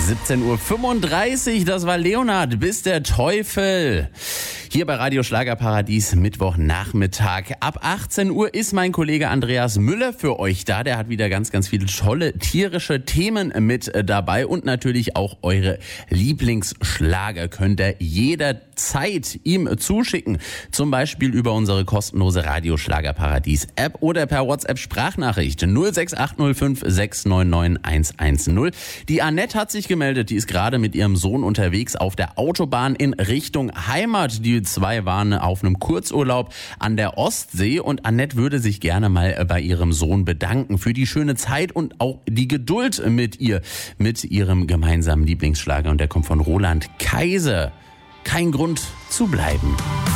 17:35 Uhr, das war Leonhard, bis der Teufel. Hier bei Radio Schlagerparadies, Mittwochnachmittag. Ab 18 Uhr ist mein Kollege Andreas Müller für euch da. Der hat wieder ganz viele tolle tierische Themen mit dabei. Und natürlich auch eure Lieblingsschlager könnt ihr jederzeit ihm zuschicken. Zum Beispiel über unsere kostenlose Radio Schlagerparadies App oder per WhatsApp Sprachnachricht 06805 699 110. Die Annette hat sich gemeldet. Die ist gerade mit ihrem Sohn unterwegs auf der Autobahn in Richtung Heimat. Die zwei waren auf einem Kurzurlaub an der Ostsee und Annette würde sich gerne mal bei ihrem Sohn bedanken für die schöne Zeit und auch die Geduld mit ihrem gemeinsamen Lieblingsschlager. Und der kommt von Roland Kaiser. Kein Grund zu bleiben.